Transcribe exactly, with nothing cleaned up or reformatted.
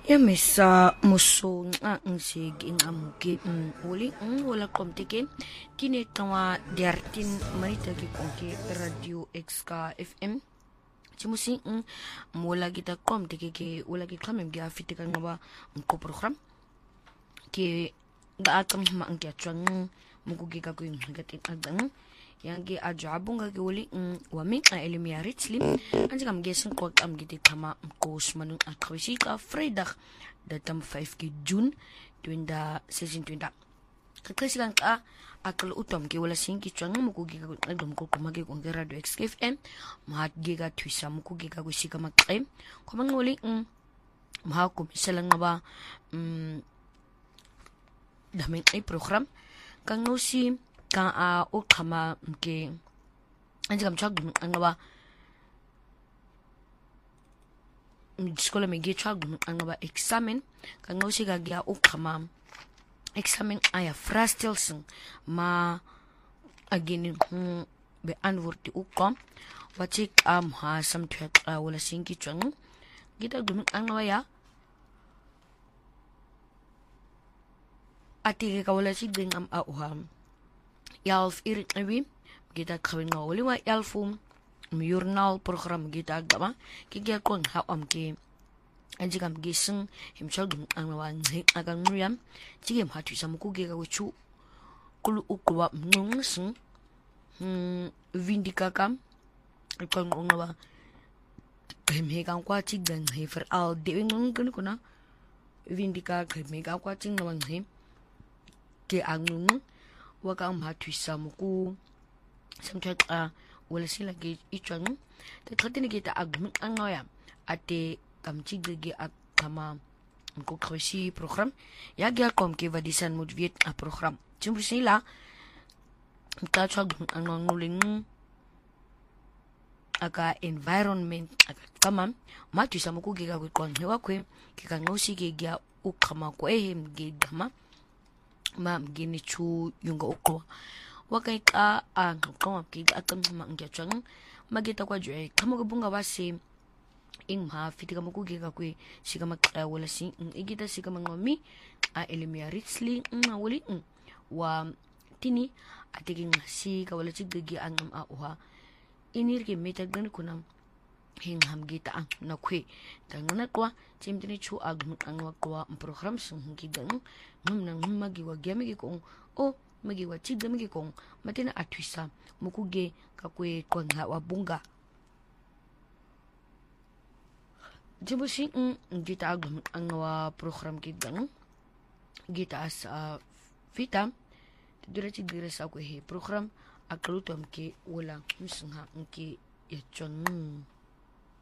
Ya mesa musong ang sig ingamuki uli ang wala komtike kini tawa diartin marita ki konke radio X K F M cimusi ang mula kita komtike ke wala ki klamem gi afiti kan ngaba ko program ke gaakam ma ang kiatwang mugugi ka ko yung hagatin agdang yang ge ajabung ga uli waming a elimia richly anji kam gesen ko am giti kama kos manung akwisi ka fredag datam five ki June twenty sixteen kaklesi kan ka akal utom ke wala sinki twang mugugi ka agdom ko kumagi ko radio X K F M mahat ge ga twisa mugugi ka ko sika makrem ko manguli maha ko misalang nga ba um, daming ay program kang no si kang a uh, ukama ke anji kam chag ang ba skola me ge chag ang ba examen kang no si gagya ukama examen aya frastelsen ma agin hmm, be anvorti ukom wachik am ha sam thak uh, wala sinki chang gita gum ang ba ya ati ka wala si ding am auham yalf irik abi kita kawin nga wali wa yalfum murnal program kita agama kigya kon ha am ke anji kam gising himchal dum ang wan agang muriam jigem hatu sam ku ge ga wuchu kulu ukwa ngung sing hmm vindika kam kon ngung wa hem he kan kwa chi gan he fer al de ngung kun kuna vindika ke me ga kwa ching na he ke angung waka am hatu samuku samchat a wala sila ge ichang te khatini ge ta agm angaya ate kamchi ge at kama ko khoshi program ya ge kom ke vadisan mudviet a program chumbu sila ta chag anong nuling aka environment aka kama matu samuku ge ga ko hewa kwe ke kan ngosi ge ge u kama ko ehem ge gama mam gini chu yunga ukwa wakai ka ang kama ki atam ma ngya chang magita kwa jwe kama ko bunga wasi ing ma fiti kama ku gi ka kwe siga mak wala si igita siga mangomi a elimia richly na wali wa tini atiging si ka wala siggi ang am a inir ke meta gan kunam hing ham gita ang na kwe tangana kwa chimtini chu ag ang kwa program sung ki gang ngum nang magi wa gyami ki kong o magi wa chig gami ki kong matina atwisa mukuge ka kwe kon ha wa bunga jibusi ng gita ag ang wa program ki gang gita as uh, fita dira chig dira sa ko he program akalutom ki wala musung ha ki yachon